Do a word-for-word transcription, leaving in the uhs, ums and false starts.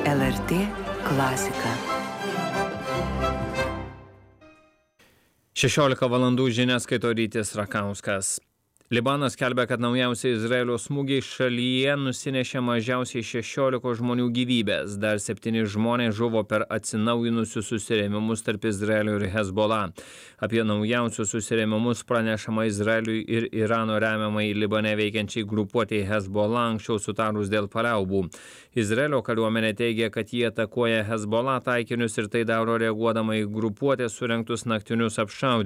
L R T klasika. šešiolika valandų žinias skaito Rytis Rakauskas. Libanas skelbia, kad naujausi Izraelio smūgiai šalyje nusinešė mažiausiai šešiolika žmonių gyvybės. Dar septyni žmonės žuvo per atsinaujinusius susirėmimus tarp Izraelio ir Hezbollah. Apie naujausius susirėmimus pranešama Izraeliui ir Irano remiamai Libane veikiančiai grupuotei Hezbollah anksčiau sutarus dėl paliaubų. Izraelio kariuomenė teigia, kad jie atakuoja Hezbollah taikinius ir tai daro reaguodama į grupuotės surengtus naktinius apšaudymus.